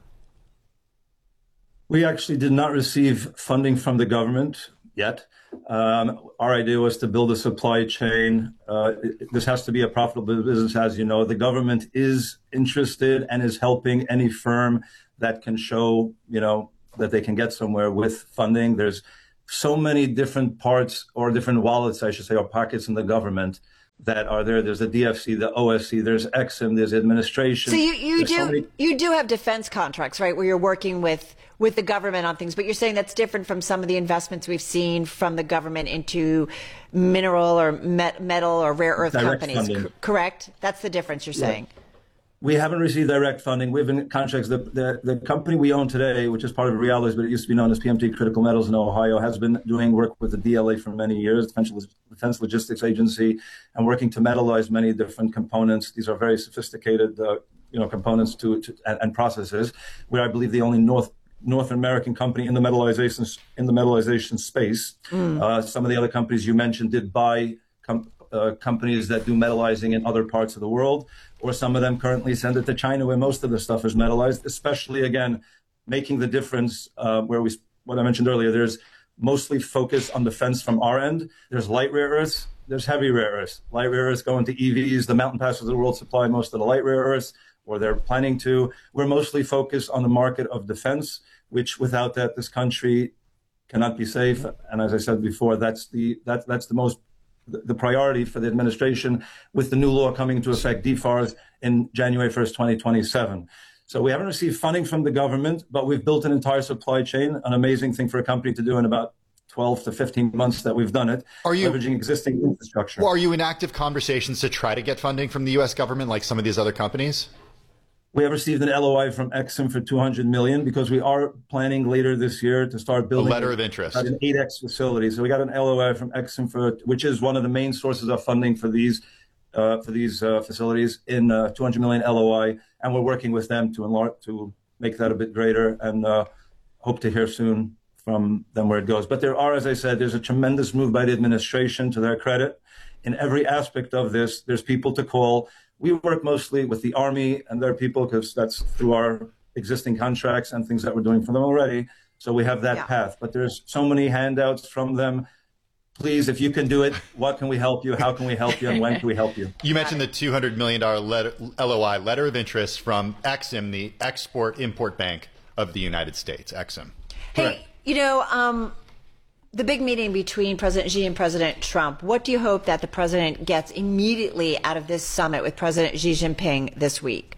We actually did not receive funding from the government yet. Um, our idea was to build a supply chain. Uh, it, this has to be a profitable business, as you know. The government is interested and is helping any firm that can show, you know, that they can get somewhere with funding. There's so many different parts, or different wallets, I should say, or pockets in the government that are there. There's the D F C, the O S C, there's Exim, there's administration. So you, you there's do so many- you do have defense contracts, right, where you're working with with the government on things, but you're saying that's different from some of the investments we've seen from the government into mineral or met, metal or rare earth Direct companies, funding. C- correct? That's the difference you're Yeah. saying. We haven't received direct funding. We've been contracts. The, the, the company we own today, which is part of Realloys, but it used to be known as P M T Critical Metals in Ohio, has been doing work with the D L A for many years, Defense, Defense Logistics Agency, and working to metallize many different components. These are very sophisticated, uh, you know, components to, to and, and processes. We're, I believe, the only North North American company in the metallization in the metallization space. Mm. Uh, some of the other companies you mentioned did buy com- uh, companies that do metallizing in other parts of the world, or some of them currently send it to China, where most of the stuff is metallized. Especially, again, making the difference uh, where we, what I mentioned earlier. There's mostly focus on defense from our end. There's light rare earths. There's heavy rare earths. Light rare earths go into E Vs. The Mountain Passes of the world supply most of the light rare earths, or they're planning to. We're mostly focused on the market of defense, which without that, this country cannot be safe. And as I said before, that's the that, that's the most the priority for the administration, with the new law coming into effect, D FARS, in January first, twenty twenty-seven. So we haven't received funding from the government, but we've built an entire supply chain, an amazing thing for a company to do in about twelve to fifteen months that we've done it, are you, leveraging existing infrastructure. Well, are you in active conversations to try to get funding from the U S government like some of these other companies? We have received an L O I from Exim for two hundred million dollars, because we are planning later this year to start building a letter of interest, an eight X facility. So we got an L O I from Exim for, which is one of the main sources of funding for these uh, for these uh, facilities, in uh, two hundred million L O I, and we're working with them to enlarge, to make that a bit greater, and uh, hope to hear soon from them where it goes. But there are, as I said, there's a tremendous move by the administration, to their credit. In every aspect of this, there's people to call. We work mostly with the Army and their people, because that's through our existing contracts and things that we're doing for them already. So we have that yeah. path. But there's so many handouts from them. Please, if you can do it, what can we help you? How can we help you? And when can we help you? You mentioned the two hundred million dollars letter, L O I, letter of interest from Exim, the Export-Import Bank of the United States, Exim. Hey, Correct. you know, um, the big meeting between President Xi and President Trump, what do you hope that the president gets immediately out of this summit with President Xi Jinping this week?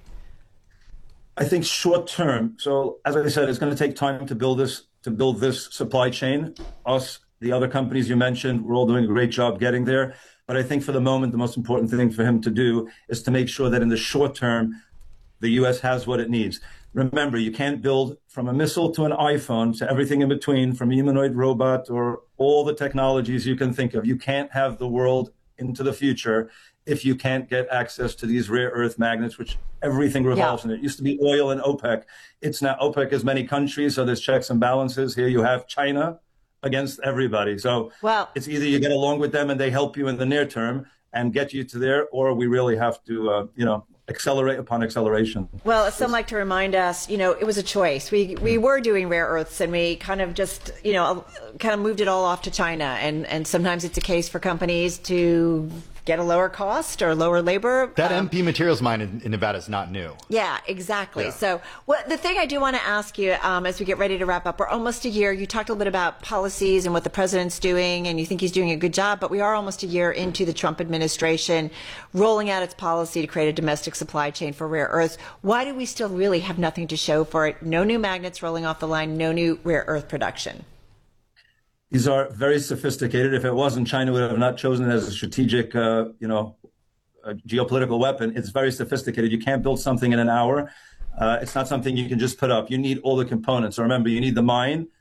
I think short term. So as I said, it's going to take time to build this, to build this supply chain. Us, the other companies you mentioned, we're all doing a great job getting there. But I think for the moment, the most important thing for him to do is to make sure that in the short term, the U S has what it needs. Remember, you can't build from a missile to an iPhone to everything in between, from a humanoid robot or all the technologies you can think of. You can't have the world into the future if you can't get access to these rare earth magnets, which everything revolves yeah. in. It used to be oil and OPEC. It's now OPEC is many countries, so there's checks and balances. Here you have China against everybody. So well, it's either you get along with them and they help you in the near term and get you to there, or we really have to, uh, you know, accelerate upon acceleration. Well, some like to remind us, you know, it was a choice. We we were doing rare earths, and we kind of just, you know, kind of moved it all off to China. And, and sometimes it's a case for companies to get a lower cost or lower labor. That um, M P Materials mine in, in Nevada is not new. Yeah, exactly. Yeah. So what the thing I do want to ask you um, as we get ready to wrap up, we're almost a year. You talked a little bit about policies and what the president's doing, and you think he's doing a good job, but we are almost a year into the Trump administration rolling out its policy to create a domestic supply chain for rare earths. Why do we still really have nothing to show for it? No new magnets rolling off the line, no new rare earth production. These are very sophisticated. If it wasn't, China would have not chosen it as a strategic, uh, you know, a geopolitical weapon. It's very sophisticated. You can't build something in an hour. Uh, it's not something you can just put up. You need all the components. So remember, you need the mine,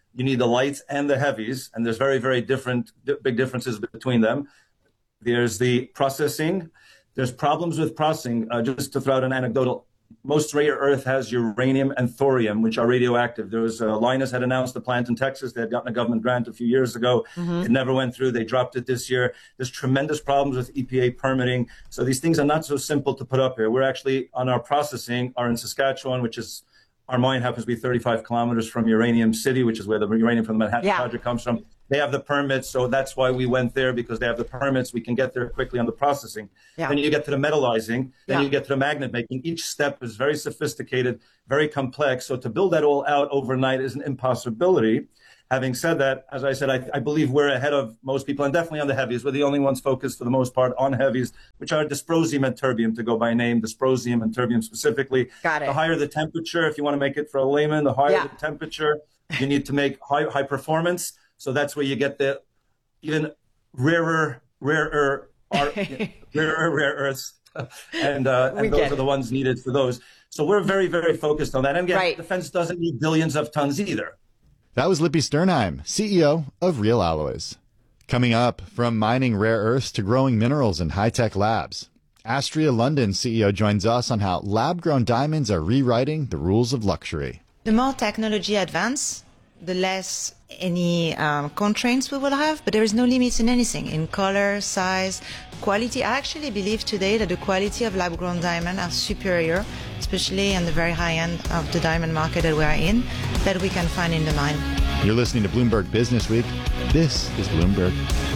You need the lights and the heavies, and there's very, very different, big differences between them. There's the processing. There's problems with processing. Uh, just to throw out an anecdotal, most rare earth has uranium and thorium, which are radioactive. There was uh, Linus had announced a plant in Texas. They had gotten a government grant a few years ago. Mm-hmm. It never went through. They dropped it this year. There's tremendous problems with E P A permitting. So these things are not so simple to put up here. We're actually on our processing are in Saskatchewan, which is our mine happens to be thirty-five kilometers from Uranium City, which is where the uranium from the Manhattan yeah. Project comes from. They have the permits, so that's why we went there, because they have the permits. We can get there quickly on the processing. Yeah. Then you get to the metallizing. Then yeah. you get to the magnet making. Each step is very sophisticated, very complex. So to build that all out overnight is an impossibility. Having said that, as I said, I, I believe we're ahead of most people, and definitely on the heavies. We're the only ones focused for the most part on heavies, which are dysprosium and terbium to go by name, dysprosium and terbium specifically. Got it. The higher the temperature, if you want to make it for a layman, the higher yeah. the temperature, you need to make high, high performance. So that's where you get the even rarer, rarer, rarer, rare earths, and, uh, and those are the ones needed for those. So we're very, very focused on that. And again, right. defense doesn't need billions of tons either. That was Lippy Sternheim, C E O of Real Alloys. Coming up, from mining rare earths to growing minerals in high-tech labs, Astria London C E O joins us on how lab-grown diamonds are rewriting the rules of luxury. The more technology advance, the less any um, constraints we will have, but there is no limits in anything, in color, size, quality. I actually believe today that the quality of lab-grown diamond are superior, especially in the very high end of the diamond market that we are in, that we can find in the mine. You're listening to Bloomberg Business Week. This is Bloomberg.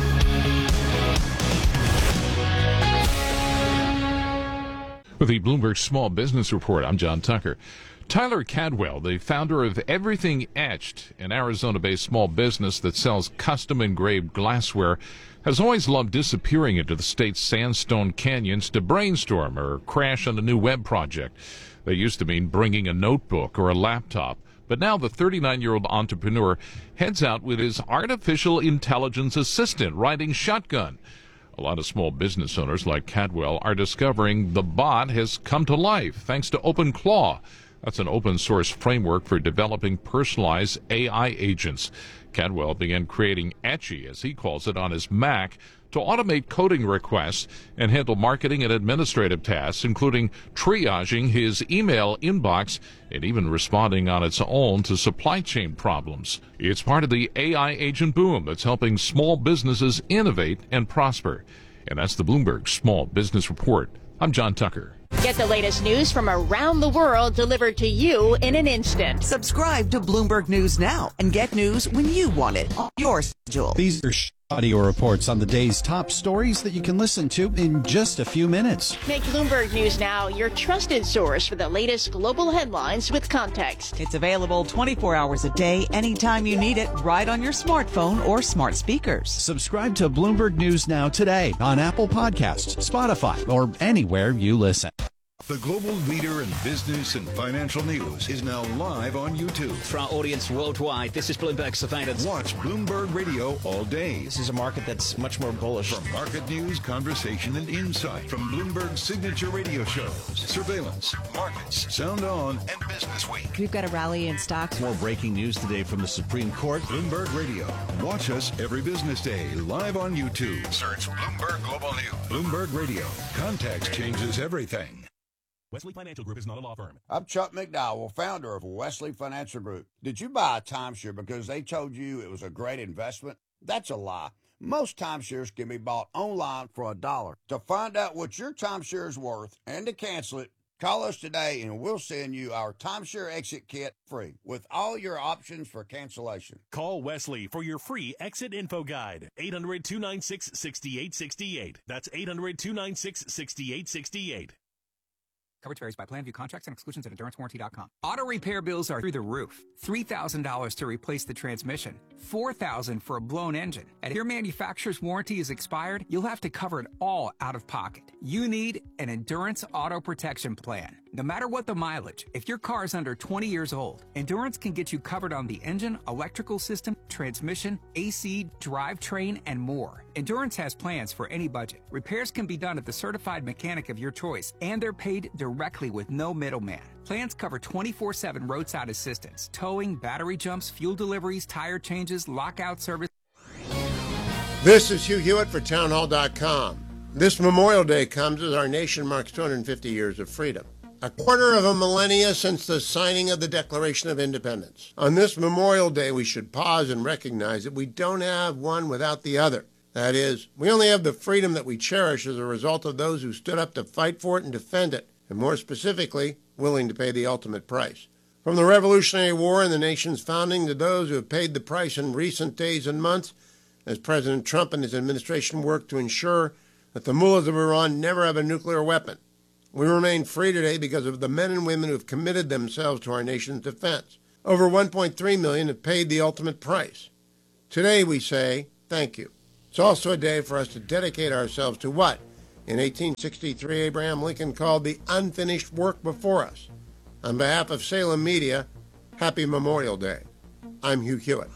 With the Bloomberg Small Business Report, I'm John Tucker. Tyler Cadwell, the founder of Everything Etched, an Arizona-based small business that sells custom-engraved glassware, has always loved disappearing into the state's sandstone canyons to brainstorm or crash on a new web project. That used to mean bringing a notebook or a laptop. But now the thirty-nine-year-old entrepreneur heads out with his artificial intelligence assistant riding shotgun. A lot of small business owners like Cadwell are discovering the bot has come to life thanks to OpenClaw. That's an open-source framework for developing personalized A I agents. Cadwell began creating Etchy, as he calls it, on his Mac to automate coding requests and handle marketing and administrative tasks, including triaging his email inbox and even responding on its own to supply chain problems. It's part of the A I agent boom that's helping small businesses innovate and prosper. And that's the Bloomberg Small Business Report. I'm John Tucker. Get the latest news from around the world delivered to you in an instant. Subscribe to Bloomberg News now and get news when you want it on your schedule. These are audio reports on the day's top stories that you can listen to in just a few minutes. Make Bloomberg News Now your trusted source for the latest global headlines with context. It's available twenty-four hours a day, anytime you need it, right on your smartphone or smart speakers. Subscribe to Bloomberg News Now today on Apple Podcasts, Spotify, or anywhere you listen. The global leader in business and financial news is now live on YouTube. For our audience worldwide, this is Bloomberg Surveillance. Watch Bloomberg Radio all day. This is a market that's much more bullish. From market news, conversation, and insight. From Bloomberg's signature radio shows, Surveillance, Markets, Sound On, and Business Week. We've got a rally in stocks. More breaking news today from the Supreme Court. Bloomberg Radio. Watch us every business day live on YouTube. Search Bloomberg Global News. Bloomberg Radio. Context changes everything. Wesley Financial Group is not a law firm. I'm Chuck McDowell, founder of Wesley Financial Group. Did you buy a timeshare because they told you it was a great investment? That's a lie. Most timeshares can be bought online for a dollar. To find out what your timeshare is worth and to cancel it, call us today and we'll send you our timeshare exit kit free with all your options for cancellation. Call Wesley for your free exit info guide. eight hundred, two nine six, six eight six eight. That's eight hundred, two nine six, six eight six eight. Coverage varies by plan, view contracts and exclusions at endurance warranty dot com. Auto repair bills are through the roof. three thousand dollars to replace the transmission. four thousand dollars for a blown engine. And if your manufacturer's warranty is expired, you'll have to cover it all out of pocket. You need an Endurance Auto Protection Plan. No matter what the mileage, if your car is under twenty years old, Endurance can get you covered on the engine, electrical system, transmission, A C, drivetrain, and more. Endurance has plans for any budget. Repairs can be done at the certified mechanic of your choice, and they're paid directly directly with no middleman. Plans cover twenty-four seven roadside assistance, towing, battery jumps, fuel deliveries, tire changes, lockout service. This is Hugh Hewitt for townhall dot com. This Memorial Day comes as our nation marks two hundred fifty years of freedom. A quarter of a millennia since the signing of the Declaration of Independence. On this Memorial Day, we should pause and recognize that we don't have one without the other. That is, we only have the freedom that we cherish as a result of those who stood up to fight for it and defend it, and more specifically, willing to pay the ultimate price. From the Revolutionary War and the nation's founding to those who have paid the price in recent days and months, as President Trump and his administration work to ensure that the mullahs of Iran never have a nuclear weapon. We remain free today because of the men and women who have committed themselves to our nation's defense. Over one point three million have paid the ultimate price. Today we say thank you. It's also a day for us to dedicate ourselves to what, in eighteen sixty-three, Abraham Lincoln called the unfinished work before us. On behalf of Salem Media, happy Memorial Day. I'm Hugh Hewitt.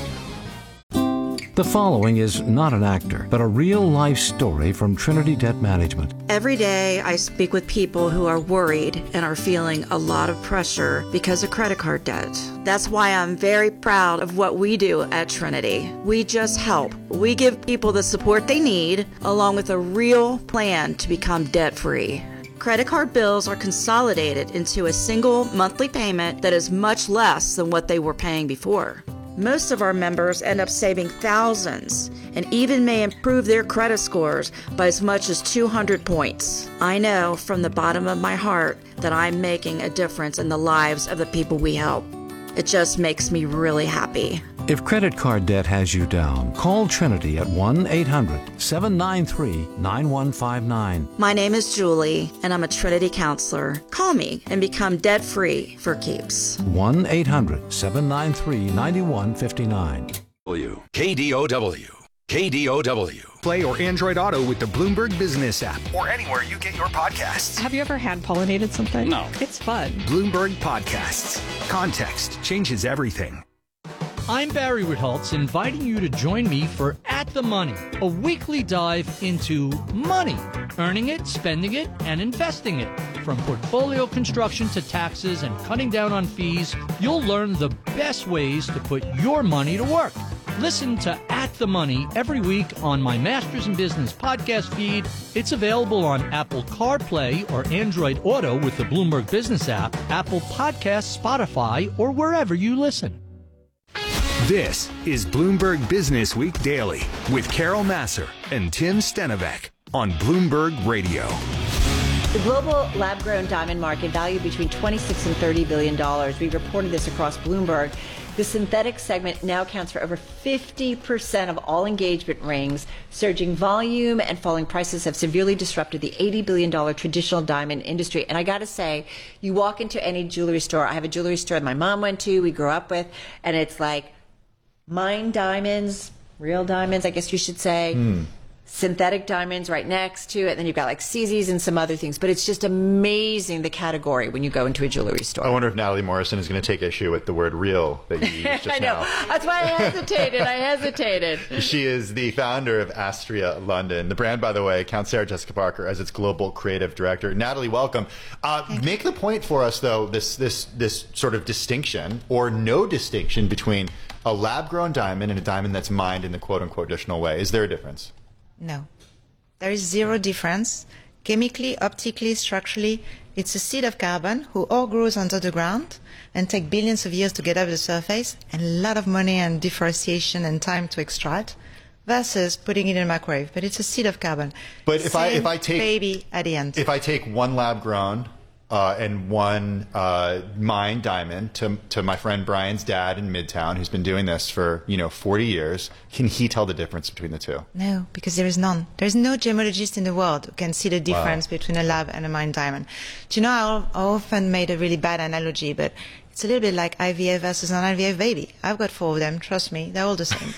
The following is not an actor, but a real-life story from Trinity Debt Management. Every day I speak with people who are worried and are feeling a lot of pressure because of credit card debt. That's why I'm very proud of what we do at Trinity. We just help. We give people the support they need, along with a real plan to become debt-free. Credit card bills are consolidated into a single monthly payment that is much less than what they were paying before. Most of our members end up saving thousands and even may improve their credit scores by as much as two hundred points. I know from the bottom of my heart that I'm making a difference in the lives of the people we help. It just makes me really happy. If credit card debt has you down, call Trinity at one eight hundred seven nine three nine one five nine. My name is Julie, and I'm a Trinity counselor. Call me and become debt-free for keeps. one eight hundred seven nine three nine one five nine. K D O W. K D O W. Play or Android Auto with the Bloomberg Business app or anywhere you get your podcasts. Have you ever hand pollinated something? No. It's fun. Bloomberg Podcasts. Context changes everything. I'm Barry Ritholtz, inviting you to join me for At the Money, a weekly dive into money, earning it, spending it, and investing it. From portfolio construction to taxes and cutting down on fees, you'll learn the best ways to put your money to work. Listen to At the Money every week on my Masters in Business podcast feed. It's available on Apple CarPlay or Android Auto with the Bloomberg Business app, Apple Podcasts, Spotify, or wherever you listen. This is Bloomberg Business Week Daily with Carol Massar and Tim Stenovec on Bloomberg Radio. The global lab-grown diamond market valued between twenty-six and thirty billion dollars. We reported this across Bloomberg. The synthetic segment now accounts for over fifty percent of all engagement rings. Surging volume and falling prices have severely disrupted the eighty billion dollars traditional diamond industry. And I got to say, you walk into any jewelry store. I have a jewelry store that my mom went to, we grew up with, and it's like mine diamonds, real diamonds, I guess you should say. Mm. Synthetic diamonds right next to it. And then you've got like C Zs and some other things. But it's just amazing, the category, when you go into a jewelry store. I wonder if Natalie Morrison is going to take issue with the word real that you used just I know. now. That's why I hesitated. I hesitated. She is the founder of Astria London. The brand, by the way, counts Sarah Jessica Parker as its global creative director. Natalie, welcome. Uh, make the point for us, though, this, this, this sort of distinction or no distinction between a lab-grown diamond and a diamond that's mined in the quote-unquote traditional way. Is there a difference? No. There is zero difference. Chemically, optically, structurally, it's a seed of carbon who all grows under the ground and take billions of years to get up the surface and a lot of money and deforestation and time to extract versus putting it in a microwave. But it's a seed of carbon. But if Same I if I take baby at the end. If I take one lab grown uh, and one uh, mined diamond to to my friend Brian's dad in Midtown, who's been doing this for you know forty years, can he tell the difference between the two? No, because there is none. There is no gemologist in the world who can see the difference Wow. between a lab and a mined diamond. Do you know, I I often made a really bad analogy, but it's a little bit like I V F versus an I V F baby. I've got four of them. Trust me, they're all the same.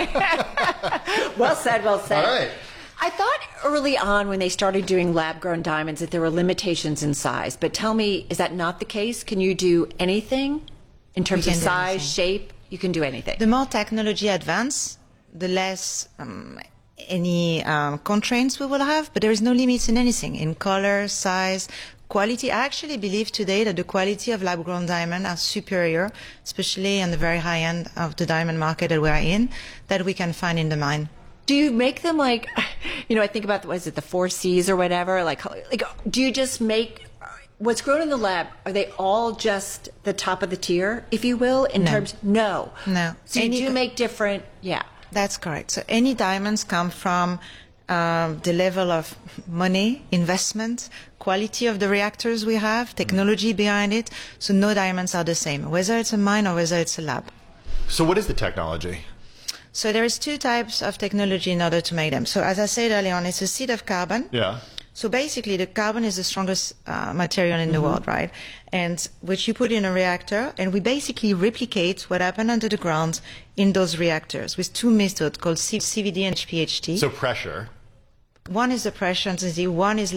Well said, well said. All right. I thought early on when they started doing lab-grown diamonds that there were limitations in size. But tell me, is that not the case? Can you do anything in terms We of can do size, anything. shape? You can do anything. The more technology advance, the less um, any um, constraints we will have, but there is no limits in anything, in color, size, quality. I actually believe today that the quality of lab-grown diamond are superior, especially on the very high end of the diamond market that we are in, that we can find in the mine. Do you make them like, you know, I think about, what is it, the four C's or whatever? Like, like, do you just make what's grown in the lab? Are they all just the top of the tier, if you will, in No. terms? No. No. So Any- you do make different, yeah. That's correct. So any diamonds come from um, the level of money, investment, quality of the reactors we have, technology behind it. So no diamonds are the same, whether it's a mine or whether it's a lab. So what is the technology? So there is two types of technology in order to make them. So as I said earlier on, it's a seed of carbon. Yeah. So basically, the carbon is the strongest uh, material in the Mhm. world, right? And which you put in a reactor, and we basically replicate what happened under the ground in those reactors with two methods called C V D and H P H T. So pressure. One is the pressure intensity, one is